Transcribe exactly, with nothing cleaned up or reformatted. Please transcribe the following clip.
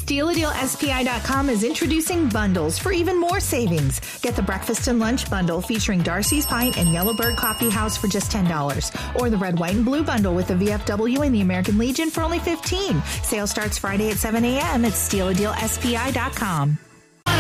Steal a Deal S P I dot com is introducing bundles for even more savings. Get the breakfast and lunch bundle featuring Darcy's Pint and Yellowbird Coffee House for just ten dollars. Or the red, white, and blue bundle with the V F W and the American Legion for only fifteen dollars. Sale starts Friday at seven a.m. at Steal a Deal S P I dot com.